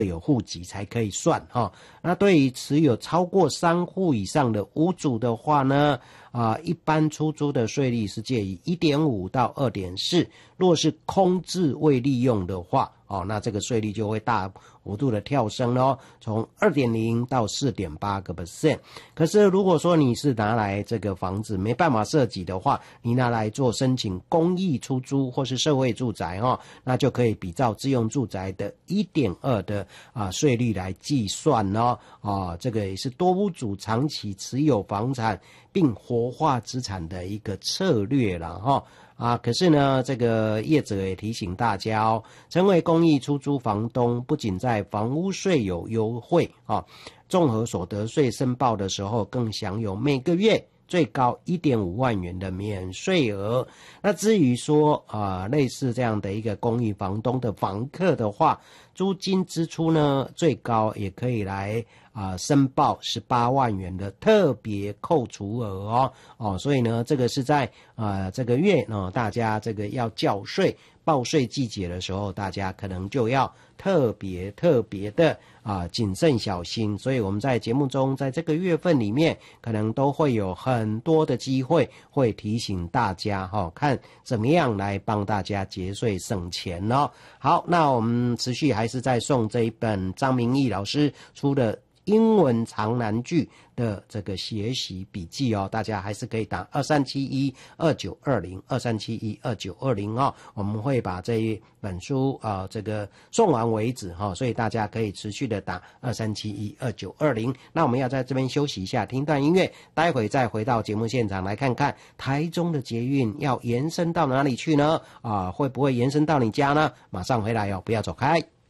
有户籍才可以算哈。那对于持有超过3户以上的屋主的话呢，一般出租的税率是介于 1.5 到 2.4， 若是空置未利用的话，那这个税率就会大幅度的跳升咯，从 2.0 到 4.8%。可是如果说你是拿来这个房子没办法设籍的话，你拿来做申请公益出租或是社会住宅那就可以比照自用住宅的 1.2 的税率来计算咯。这个也是多屋主长期持有房产并活化资产的一个策略啦可是呢，这个业者也提醒大家成为公益出租房东，不仅在房屋税有优惠综合所得税申报的时候，更享有每个月最高 1.5 万元的免税额。那至于说类似这样的一个公益房东的房客的话，租金支出呢最高也可以来申报18万元的特别扣除额所以呢这个是在这个月大家这个要缴税报税季节的时候，大家可能就要特别的谨慎小心。所以我们在节目中在这个月份里面可能都会有很多的机会会提醒大家看怎么样来帮大家节税省钱好，那我们持续还是在送这一本张明义老师出的英文长难句的这个学习笔记大家还是可以打23712920 23712920我们会把这一本书这个送完为止所以大家可以持续的打23712920。那我们要在这边休息一下，听段音乐，待会再回到节目现场来看看台中的捷运要延伸到哪里去呢？会不会延伸到你家呢？马上回来不要走开。